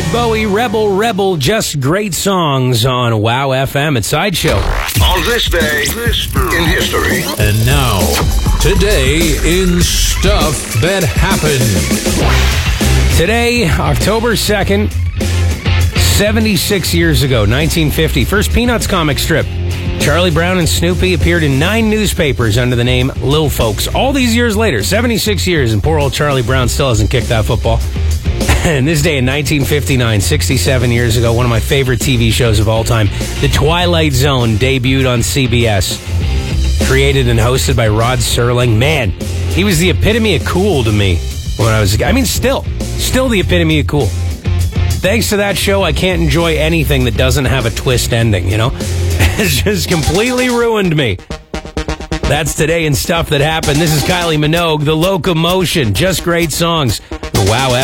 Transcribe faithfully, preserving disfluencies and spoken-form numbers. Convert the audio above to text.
David Bowie, Rebel, Rebel, just great songs on Wow F M at Sideshow. On this day in history. And now, today in Stuff That Happened. Today, October second, seventy-six years ago, nineteen fifty, first Peanuts comic strip. Charlie Brown and Snoopy appeared in nine newspapers under the name Lil Folks. All these years later, seventy-six years, and poor old Charlie Brown still hasn't kicked that football. And this day in nineteen fifty-nine, sixty-seven years ago, one of my favorite T V shows of all time, The Twilight Zone, debuted on C B S. Created and hosted by Rod Serling. Man, he was the epitome of cool to me when I was a kid. I mean, still, still the epitome of cool. Thanks to that show, I can't enjoy anything that doesn't have a twist ending, you know? It's just completely ruined me. That's today in Stuff That Happened. This is Kylie Minogue, The Locomotion. Just great songs. The Wow